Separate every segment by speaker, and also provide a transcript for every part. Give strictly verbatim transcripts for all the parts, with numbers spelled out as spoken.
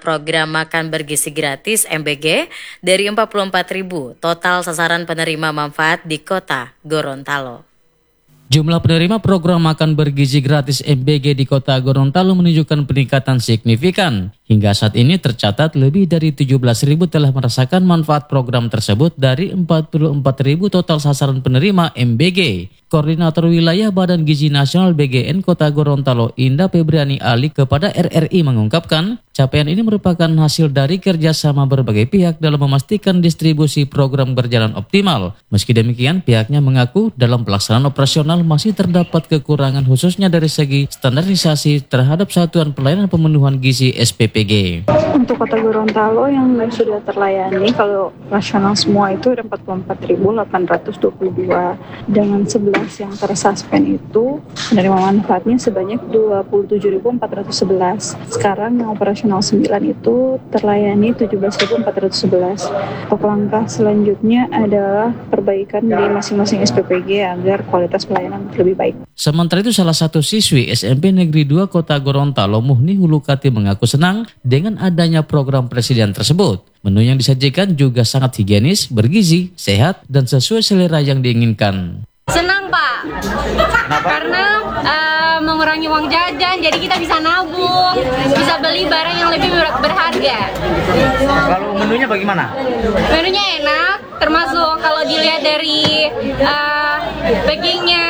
Speaker 1: program makan bergizi gratis M B G dari empat puluh empat ribu total sasaran penerima manfaat di Kota Gorontalo.
Speaker 2: Jumlah penerima program makan bergizi gratis M B G di Kota Gorontalo menunjukkan peningkatan signifikan. Hingga saat ini tercatat lebih dari tujuh belas ribu telah merasakan manfaat program tersebut dari empat puluh empat ribu total sasaran penerima M B G. Koordinator Wilayah Badan Gizi Nasional B G N Kota Gorontalo Indah Febriani Ali kepada R R I mengungkapkan, capaian ini merupakan hasil dari kerjasama berbagai pihak dalam memastikan distribusi program berjalan optimal. Meski demikian, pihaknya mengaku dalam pelaksanaan operasional masih terdapat kekurangan khususnya dari segi standarisasi terhadap satuan pelayanan pemenuhan gizi S P P G.
Speaker 3: Untuk Kota Gorontalo yang sudah terlayani, kalau nasional semua itu ada empat puluh empat ribu delapan ratus dua puluh dua. Dengan sebelas yang tersuspend itu, penerima manfaatnya sebanyak dua puluh tujuh ribu empat ratus sebelas. Sekarang yang operasional sembilan itu terlayani tujuh belas ribu empat ratus sebelas. Untuk langkah selanjutnya adalah perbaikan di masing-masing S P P G agar kualitas pelayanan lebih baik.
Speaker 2: Sementara itu, salah satu siswi S M P Negeri dua Kota Gorontalo, Muhni Hulukati, mengaku senang dengan adanya program presiden tersebut. Menu yang disajikan juga sangat higienis, bergizi, sehat, dan sesuai selera yang diinginkan.
Speaker 4: Senang, Pak. Kenapa? Karena uh, mengurangi uang jajan, jadi kita bisa nabung, bisa beli barang yang lebih ber- berharga.
Speaker 5: Kalau menunya bagaimana?
Speaker 4: Menunya enak, termasuk kalau dilihat dari uh, packingnya,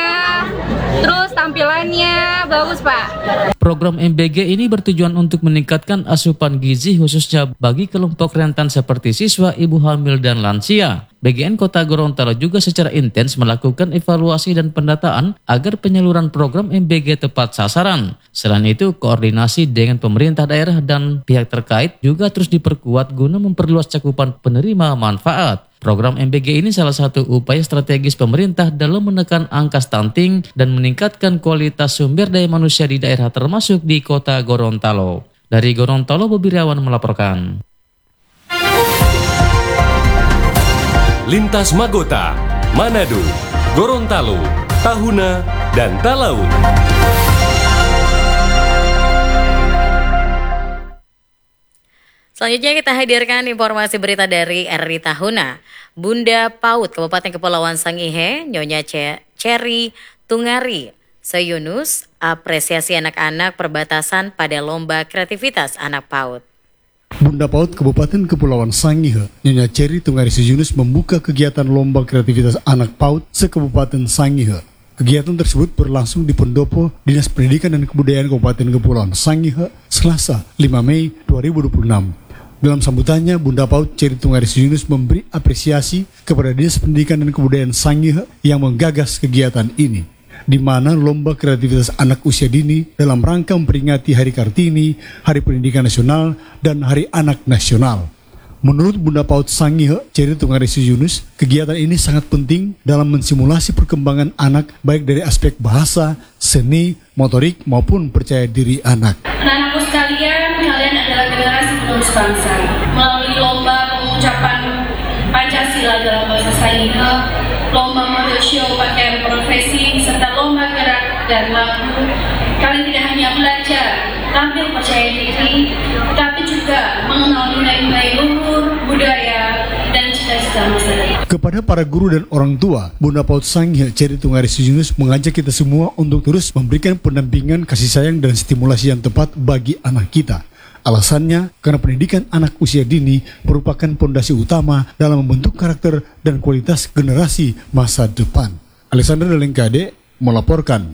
Speaker 4: terus tampilannya bagus, Pak.
Speaker 2: Program M B G ini bertujuan untuk meningkatkan asupan gizi khususnya bagi kelompok rentan seperti siswa, ibu hamil, dan lansia. B G N Kota Gorontalo juga secara intens melakukan evaluasi dan pendataan agar penyaluran program M B G tepat sasaran. Selain itu, koordinasi dengan pemerintah daerah dan pihak terkait juga terus diperkuat guna memperluas cakupan penerima manfaat. Program M B G ini salah satu upaya strategis pemerintah dalam menekan angka stunting dan meningkatkan kualitas sumber daya manusia di daerah termasuk di Kota Gorontalo. Dari Gorontalo, Bobi Riawan melaporkan.
Speaker 6: Lintas Magota, Manado, Gorontalo, Tahuna, dan Talaut.
Speaker 1: Selanjutnya kita hadirkan informasi berita dari R R I Tahuna. Bunda Paut Kabupaten Kepulauan Sangihe, Nyonya Cherry Tungari Seyunus, apresiasi anak-anak perbatasan pada lomba kreativitas anak PAUD.
Speaker 7: Bunda Paut Kabupaten Kepulauan Sangihe, Nyonya Cherry Tungari Seyunus membuka kegiatan lomba kreativitas anak PAUD se-Kabupaten Sangihe. Kegiatan tersebut berlangsung di Pendopo Dinas Pendidikan dan Kebudayaan Kabupaten Kepulauan Sangihe, Selasa lima Mei dua ribu dua puluh enam. Dalam sambutannya, Bunda Paut Cherry Tungari Seyunus memberi apresiasi kepada Dinas Pendidikan dan Kebudayaan Sangihe yang menggagas kegiatan ini, di mana lomba kreativitas anak usia dini dalam rangka memperingati Hari Kartini, Hari Pendidikan Nasional, dan Hari Anak Nasional. Menurut Bunda Paut Sangihe, Cherry Tungari Seyunus, kegiatan ini sangat penting dalam mensimulasi perkembangan anak baik dari aspek bahasa, seni, motorik, maupun percaya diri anak.
Speaker 8: Anak-anakku sekalian, kalian adalah generasi penerus bangsa. Melalui lomba pengucapan Pancasila dalam bahasa Sangihe, lomba model show pakaian profesi, serta lomba gerak dan lagu, kalian tidak hanya belajar, tampil percaya diri, tapi juga mengenal nilai-nilai luhur, budaya, dan cita-cita masa depan.
Speaker 7: Kepada para guru dan orang tua, Bunda Paut Sangihe Cherry Tungari Seyunus mengajak kita semua untuk terus memberikan pendampingan, kasih sayang, dan stimulasi yang tepat bagi anak kita. Alasannya, karena pendidikan anak usia dini merupakan pondasi utama dalam membentuk karakter dan kualitas generasi masa depan. Alexander Delengkade melaporkan.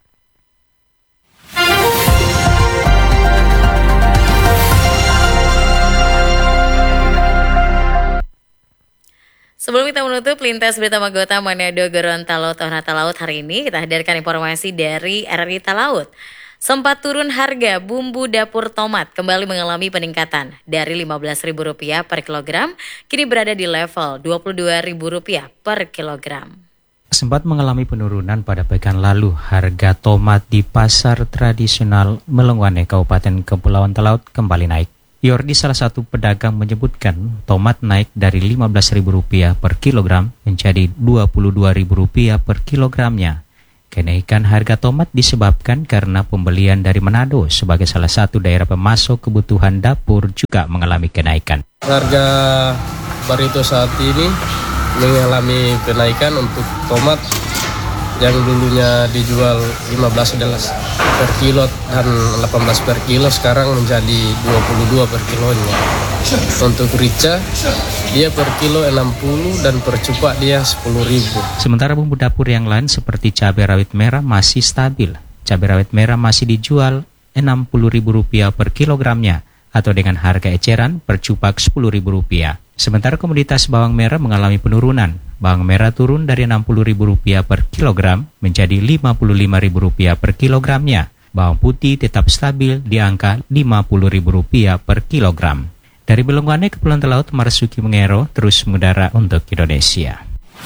Speaker 1: Sebelum kita menutup lintas berita Magota Manado Gorontalo Tahuna Talaut hari ini, kita hadirkan informasi dari R R I Talaut. Sempat turun harga bumbu dapur tomat kembali mengalami peningkatan dari lima belas ribu rupiah per kilogram, kini berada di level dua puluh dua ribu rupiah per kilogram.
Speaker 9: Sempat mengalami penurunan pada pekan lalu, harga tomat di pasar tradisional Melengwane, Kabupaten Kepulauan Talaut kembali naik. Yordi, salah satu pedagang, menyebutkan tomat naik dari lima belas ribu rupiah per kilogram menjadi dua puluh dua ribu rupiah per kilogramnya. Kenaikan harga tomat disebabkan karena pembelian dari Manado sebagai salah satu daerah pemasok kebutuhan dapur juga mengalami kenaikan.
Speaker 10: Harga Barito saat ini mengalami kenaikan untuk tomat yang dulunya dijual lima belas per kilo dan delapan belas per kilo, sekarang menjadi dua puluh dua per kilonya. Untuk rica dia per kilo enam puluh dan per cupak dia sepuluh ribu.
Speaker 9: Sementara bumbu dapur yang lain seperti cabai rawit merah masih stabil. Cabai rawit merah masih dijual enam puluh ribu rupiah per kilogramnya atau dengan harga eceran per cupak sepuluh ribu rupiah. Sementara komoditas bawang merah mengalami penurunan. Bawang merah turun dari enam puluh ribu rupiah per kilogram menjadi lima puluh lima ribu rupiah per kilogramnya. Bawang putih tetap stabil di angka lima puluh ribu rupiah per kilogram. Dari Belengwane, Kepulauan Talaut, Marsuki Mengero terus mengudara untuk Indonesia.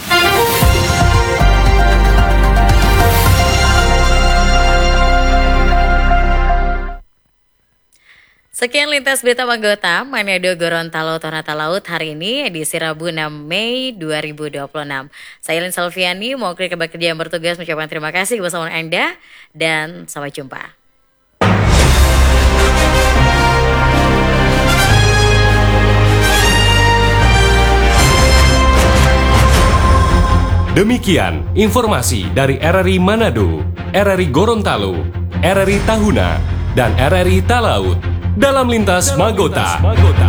Speaker 1: Sekian lintas berita Manggota, Manado, Gorontalo, Tohonata Laut hari ini edisi Rabu enam Mei dua ribu dua puluh enam. Saya Lin Salviani, mau klik kebahagiaan bertugas mengucapkan terima kasih bersama Anda dan sampai jumpa.
Speaker 6: Demikian informasi dari R R I Manado, R R I Gorontalo, R R I Tahuna, dan R R I Talaut dalam Lintas Magota.